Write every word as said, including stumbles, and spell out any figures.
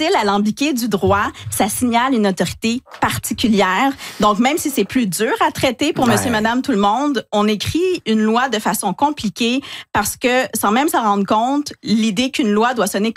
style alambiqué du droit, ça signale une autorité particulière. Donc, même si c'est plus dur à traiter pour ouais. monsieur, madame, tout le monde, on écrit une loi de façon compliquée parce que, sans même s'en rendre compte, l'idée qu'une loi doit sonner